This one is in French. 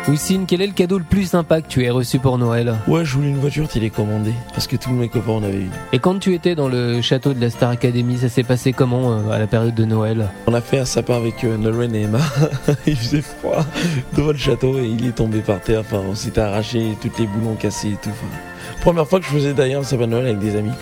Oussine, quel est le cadeau le plus sympa que tu aies reçu pour Noël? Ouais, je voulais une voiture télécommandée, parce que tous mes copains en avaient une. Et quand tu étais dans le château de la Star Academy, ça s'est passé comment à la période de Noël? On a fait un sapin avec Nolwenn et Emma. Il faisait froid devant le château et il est tombé par terre. Enfin, on s'était arraché, toutes les boulons cassés et tout. Enfin, première fois que je faisais d'ailleurs un sapin de Noël avec des amis.